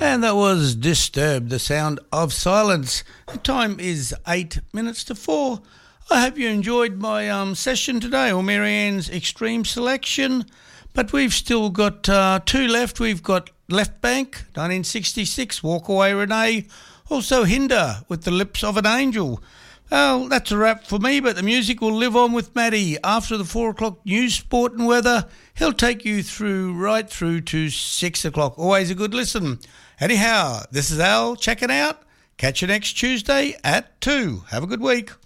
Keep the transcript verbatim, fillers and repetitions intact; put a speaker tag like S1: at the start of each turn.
S1: And that was Disturbed, the sound of silence. The time is eight minutes to four. I hope you enjoyed my um, session today, or Marianne's Extreme Selection. But we've still got uh, two left. We've got Left Bank, nineteen sixty-six, Walk Away Renee. Also Hinder with The Lips of an Angel. Well, that's a wrap for me, but the music will live on with Matty. After the four o'clock news, sport and weather, he'll take you through right through to six o'clock. Always a good listen. Anyhow, this is Al checking out. Catch you next Tuesday at two. Have a good week.